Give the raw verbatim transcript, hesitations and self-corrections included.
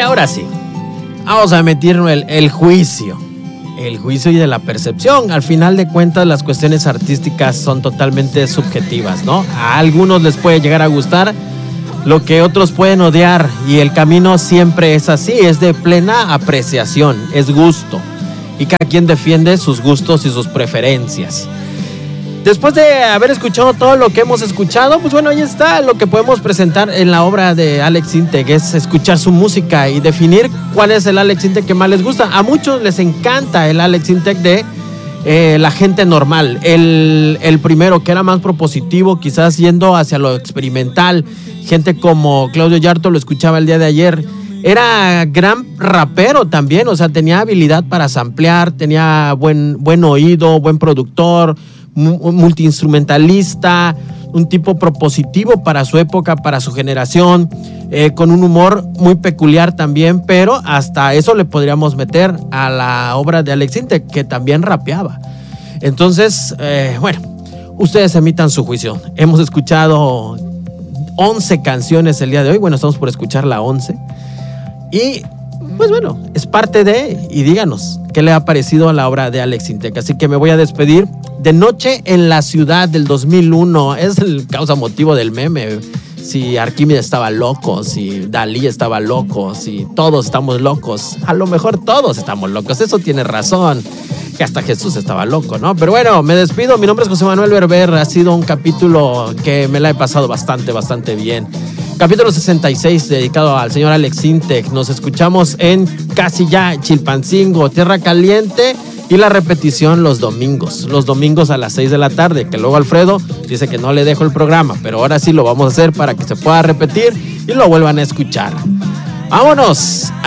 ahora sí, vamos a meternos el, el juicio. El juicio y de la percepción. Al final de cuentas, las cuestiones artísticas son totalmente subjetivas, ¿no? A algunos les puede llegar a gustar lo que otros pueden odiar, y el camino siempre es así, es de plena apreciación, es gusto, y cada quien defiende sus gustos y sus preferencias. Después de haber escuchado todo lo que hemos escuchado, pues bueno, ahí está lo que podemos presentar en la obra de Alex Intec, es escuchar su música y definir cuál es el Alex Intec que más les gusta. A muchos les encanta el Alex Intec de eh, la gente normal, el, el primero que era más propositivo, quizás yendo hacia lo experimental. Gente como Claudio Yarto, lo escuchaba el día de ayer, era gran rapero también, o sea, tenía habilidad para samplear, tenía buen, buen oído, buen productor, multiinstrumentalista, un tipo propositivo para su época, para su generación, eh, con un humor muy peculiar también, pero hasta eso le podríamos meter a la obra de Alex Intec, que también rapeaba. Entonces, eh, bueno, ustedes emitan su juicio. Hemos escuchado once canciones el día de hoy, bueno, estamos por escuchar la once, y pues bueno, es parte de, y díganos qué le ha parecido a la obra de Alex Intec. Así que me voy a despedir. De Noche en la Ciudad del dos mil uno es el causa motivo del meme. Si Arquímedes estaba loco, si Dalí estaba loco, si todos estamos locos, a lo mejor todos estamos locos, eso tiene razón, que hasta Jesús estaba loco, ¿no? Pero bueno, me despido, mi nombre es José Manuel Berber, ha sido un capítulo que me la he pasado bastante, bastante bien. Capítulo sesenta y seis dedicado al señor Alex Intec. Nos escuchamos en Casi Ya, Chilpancingo, Tierra Caliente, y la repetición los domingos, los domingos a las seis de la tarde, que luego Alfredo dice que no le dejo el programa, pero ahora sí lo vamos a hacer para que se pueda repetir y lo vuelvan a escuchar. Vámonos,